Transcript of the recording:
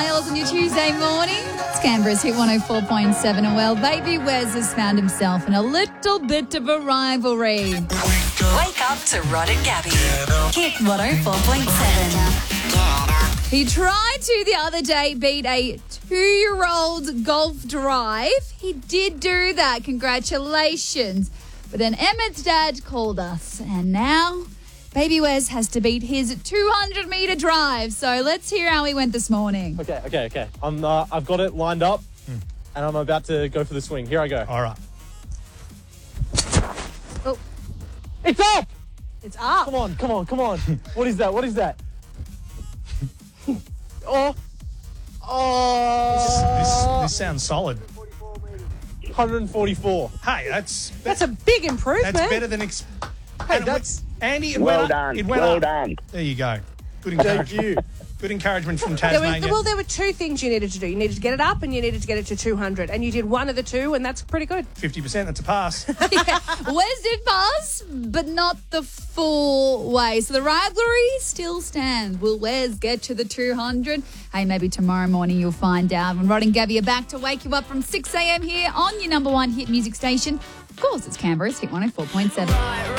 Miles on your Tuesday morning. It's Canberra's Hit 104.7. And well, baby Wes has found himself in a little bit of a rivalry. Wake up to Rod and Gabby. Hit 104.7. He tried to the other day beat a 2-year-old golf drive. He did do that. Congratulations. But then Emmett's dad called us, and now baby Wes has to beat his 200-metre drive. So let's hear how he went this morning. Okay. I've got it lined up, and I'm about to go for the swing. Here I go. All right. Oh, It's up! it's up. Come on. What is that? Oh, This sounds solid. 144. Hey, that's That's a big improvement. that's better than Andy. It Well went done. up. It went Well up. done. There you go. Good Thank encouragement. you. Good encouragement from There Tasmania. were two things you needed to do. You needed to get it up and you needed to get it to 200. And you did one of the two, and that's pretty good. 50%. That's a pass. Wes did pass, but not the full way. So the rivalry still stands. Will Wes get to the 200? Hey, maybe tomorrow morning you'll find out. When Rod and Gabby are back to wake you up from 6 a.m. here on your number one hit music station. Of course, it's Canberra's Hit 104.7.